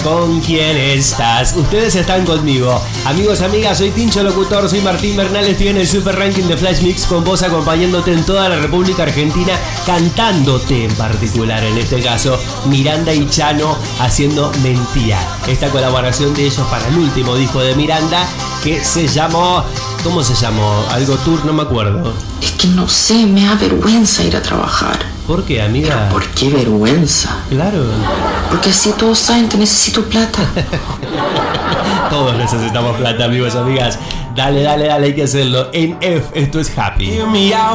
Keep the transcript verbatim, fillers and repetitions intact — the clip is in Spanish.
¿Con quién estás? Ustedes están conmigo. Amigos, amigas, soy Tincho Locutor, soy Martín Bernal, estoy en el Super Ranking de Flash Mix con vos acompañándote en toda la República Argentina, cantándote en particular, en este caso, Miranda y Chano haciendo Mentira. Esta colaboración de ellos para el último disco de Miranda que se llamó... ¿Cómo se llamó? Algo Tour, no me acuerdo. Es que no sé, me da vergüenza ir a trabajar. ¿Por qué, amiga? ¿Pero por qué vergüenza? Claro. Porque así todos saben que necesito plata. Todos necesitamos plata, amigos, amigas. Dale, dale, dale, hay que hacerlo. En F, esto es Happy.